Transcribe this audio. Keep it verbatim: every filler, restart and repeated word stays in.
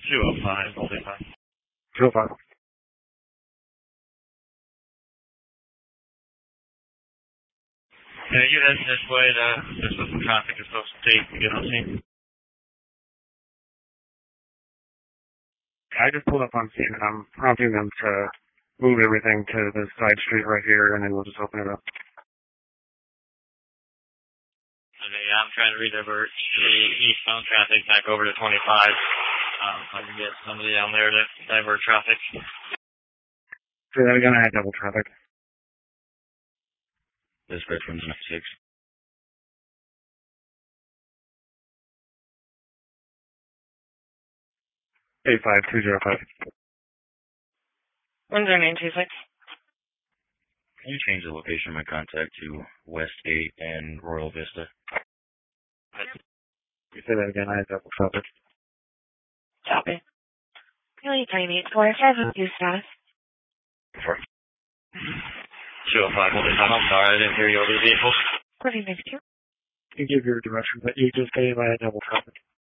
two oh five, holding five. two oh five. Yeah, you head this way to, there's some traffic is supposed to take to get on scene. I just pulled up on scene and I'm prompting them to move everything to the side street right here and then we'll just open it up. Okay, yeah, I'm trying to redivert the eastbound traffic back over to twenty-five. Um, I can get somebody down there to divert traffic. Say that again, I had double traffic. This Richmond's six. eight five two zero five. one zero nine two six. Can you change the location of my contact to Westgate and Royal Vista? You say that again, I had double traffic. Copy. Really three eight four seven two status. two oh five, holding five. I'm sorry, I didn't hear you over the vehicle. What do you think, two? You can give your direction, but you just gave I had double traffic.